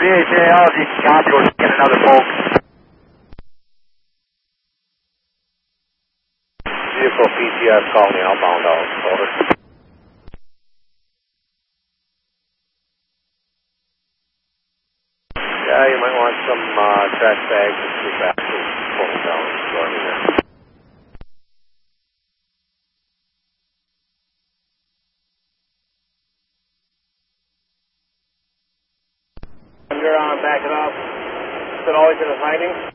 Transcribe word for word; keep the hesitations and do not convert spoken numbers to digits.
H A L, you can copy, we're getting another Polk. Vehicle P T S calling outbound out, over. Yeah, you might want some uh, trash bags and sleep axles pulling down and storming there. You're on, back it up. Is it always in hiding?